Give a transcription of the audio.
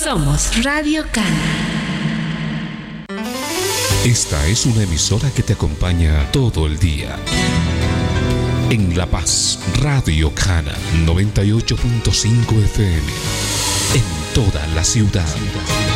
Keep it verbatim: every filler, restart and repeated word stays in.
Somos Radio Cana. Esta es una emisora que te acompaña todo el día. En La Paz, Radio Cana noventa y ocho punto cinco F M. En toda la ciudad.